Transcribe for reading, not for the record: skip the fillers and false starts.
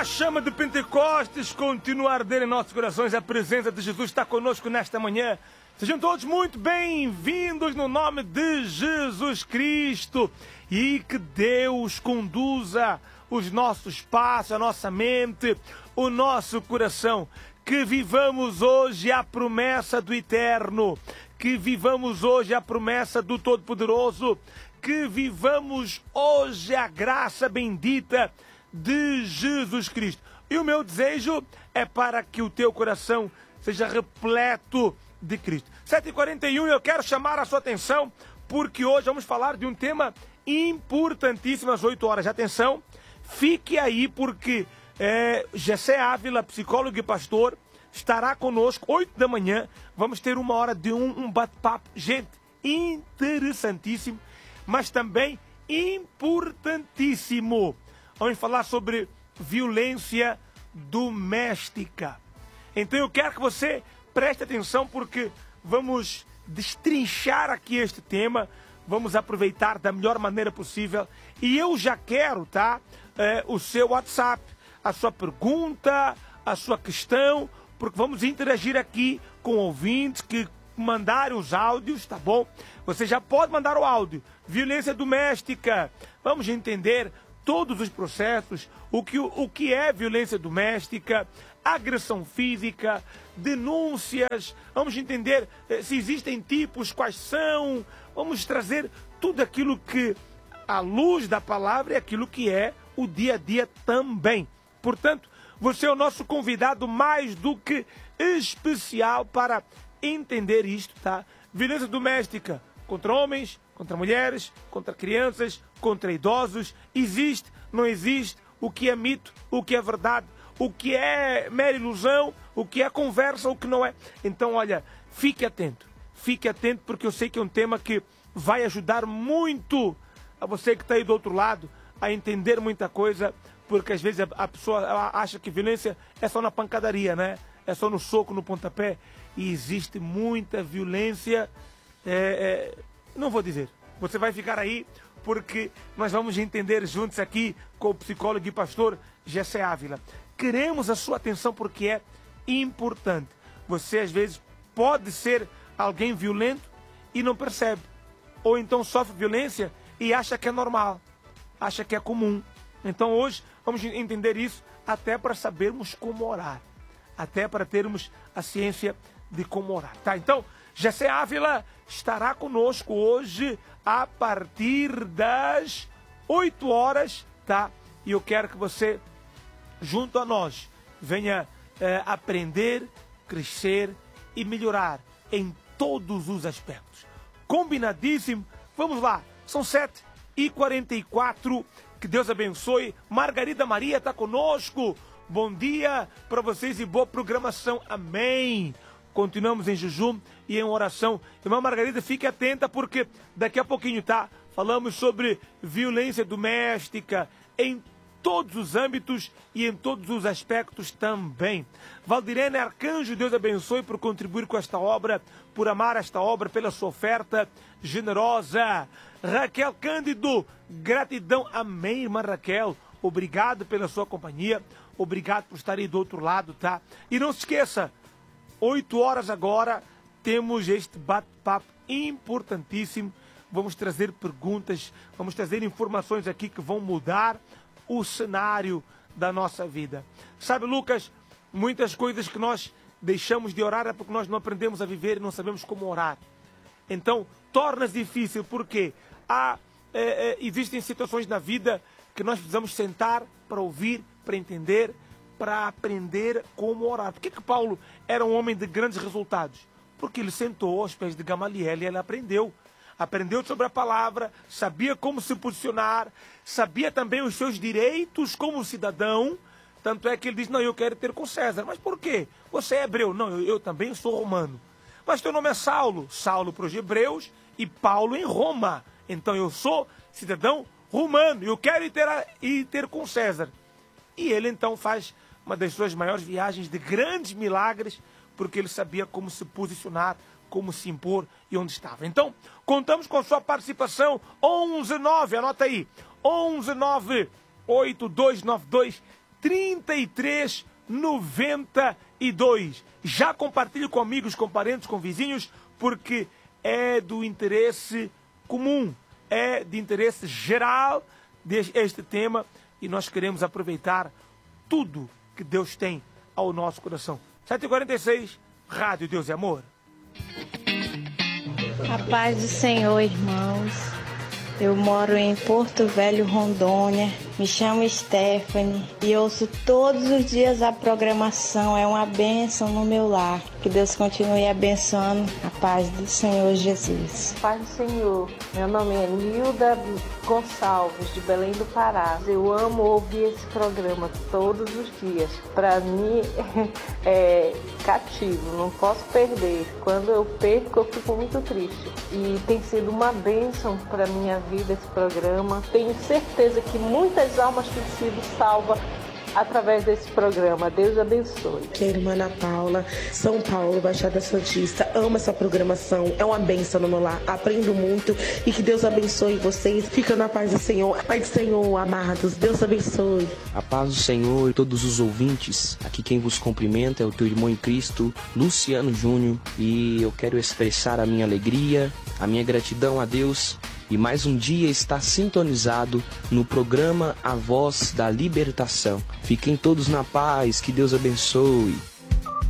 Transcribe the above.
A chama de Pentecostes continua a arder em nossos corações. A presença de Jesus está conosco nesta manhã. Sejam todos muito bem-vindos no nome de Jesus Cristo. E que Deus conduza os nossos passos, a nossa mente, o nosso coração. Que vivamos hoje a promessa do Eterno. Que vivamos hoje a promessa do Todo-Poderoso. Que vivamos hoje a graça bendita de Jesus Cristo. E o meu desejo é para que o teu coração seja repleto de Cristo. 7h41, eu quero chamar a sua atenção, porque hoje vamos falar de um tema importantíssimo às 8 horas. Atenção, fique aí, porque Gessé Ávila, psicólogo e pastor, estará conosco 8 da manhã. Vamos ter uma hora de um bate-papo, gente, interessantíssimo, mas também importantíssimo. Vamos falar sobre violência doméstica. Então eu quero que você preste atenção, porque vamos destrinchar aqui este tema, vamos aproveitar da melhor maneira possível. E eu já quero, o seu WhatsApp, a sua pergunta, a sua questão, porque vamos interagir aqui com ouvintes que mandarem os áudios, tá bom? Você já pode mandar o áudio. Violência doméstica. Vamos entender todos os processos, o que é violência doméstica, agressão física, denúncias, vamos entender se existem tipos, quais são, vamos trazer tudo aquilo que, à luz da palavra, é aquilo que é o dia a dia também. Portanto, você é o nosso convidado mais do que especial para entender isto, tá? Violência doméstica contra homens, contra mulheres, contra crianças, contra idosos. Existe, não existe? O que é mito, o que é verdade, o que é mera ilusão, o que é conversa, o que não é. Então, olha, fique atento, porque eu sei que é um tema que vai ajudar muito a você que está aí do outro lado a entender muita coisa, porque às vezes a pessoa acha que violência é só na pancadaria, né? É só no soco, no pontapé. E existe muita violência, não vou dizer. Você vai ficar aí, porque nós vamos entender juntos aqui com o psicólogo e pastor Gessé Ávila. Queremos a sua atenção porque é importante. Você às vezes pode ser alguém violento e não percebe. Ou então sofre violência e acha que é normal, acha que é comum. Então hoje vamos entender isso, até para sabermos como orar, até para termos a ciência de como orar, tá? Então, Gessé Ávila estará conosco hoje a partir das 8 horas, tá? E eu quero que você, junto a nós, venha aprender, crescer e melhorar em todos os aspectos. Combinadíssimo? Vamos lá, são 7h44, que Deus abençoe. Margarida Maria está conosco. Bom dia para vocês e boa programação. Amém. Continuamos em jejum e em oração. Irmã Margarida, fique atenta, porque daqui a pouquinho, falamos sobre violência doméstica em todos os âmbitos e em todos os aspectos também. Valdirene Arcanjo, Deus abençoe por contribuir com esta obra, por amar esta obra, pela sua oferta generosa. Raquel Cândido, gratidão. Amém, irmã Raquel. Obrigado pela sua companhia. Obrigado por estar aí do outro lado, tá? E não se esqueça, 8 horas agora, temos este bate-papo importantíssimo. Vamos trazer perguntas, vamos trazer informações aqui que vão mudar o cenário da nossa vida. Sabe, Lucas, muitas coisas que nós deixamos de orar é porque nós não aprendemos a viver e não sabemos como orar. Então, torna-se difícil, porque existem situações na vida que nós precisamos sentar para ouvir, para entender, para aprender como orar. Por que Paulo era um homem de grandes resultados? Porque ele sentou aos pés de Gamaliel e ele aprendeu. Aprendeu sobre a palavra, sabia como se posicionar, sabia também os seus direitos como cidadão. Tanto é que ele diz, não, eu quero ter com César. Mas por quê? Você é hebreu. Não, eu também sou romano. Mas teu nome é Saulo. Saulo para os hebreus e Paulo em Roma. Então eu sou cidadão romano. Eu quero ir ter com César. E ele então faz uma das suas maiores viagens de grandes milagres, porque ele sabia como se posicionar, como se impor e onde estava. Então, contamos com a sua participação. 119, anota aí, 119-8292 3392. Já compartilhe com amigos, com parentes, com vizinhos, porque é do interesse comum, é de interesse geral este tema, e nós queremos aproveitar tudo que Deus tem ao nosso coração. 7h46, Rádio Deus e Amor. A paz do Senhor, irmãos. Eu moro em Porto Velho, Rondônia. Me chamo Stephanie e ouço todos os dias a programação. É uma bênção no meu lar. Que Deus continue abençoando. A paz do Senhor Jesus. Paz do Senhor. Meu nome é Nilda Gonçalves, de Belém do Pará. Eu amo ouvir esse programa todos os dias. Para mim é cativo, não posso perder. Quando eu perco, eu fico muito triste. E tem sido uma bênção para minha vida esse programa. Tenho certeza que muitas almas têm sido salvas através desse programa. Deus abençoe. Que é a irmã Ana Paula, São Paulo, Baixada Santista. Amo essa programação, é uma bênção no meu lar. Aprendo muito e que Deus abençoe vocês. Fica na paz do Senhor. A paz do Senhor, amados. Deus abençoe. A paz do Senhor e todos os ouvintes. Aqui quem vos cumprimenta é o teu irmão em Cristo, Luciano Júnior. E eu quero expressar a minha alegria, a minha gratidão a Deus. E mais um dia está sintonizado no programa A Voz da Libertação. Fiquem todos na paz, que Deus abençoe.